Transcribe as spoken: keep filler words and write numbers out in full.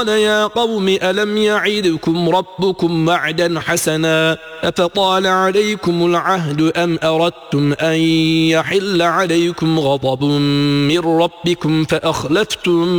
قال يا قوم ألم يعدكم ربكم وعدا حسنا أفطال عليكم العهد أم أردتم أن يحل عليكم غضب من ربكم فأخلفتم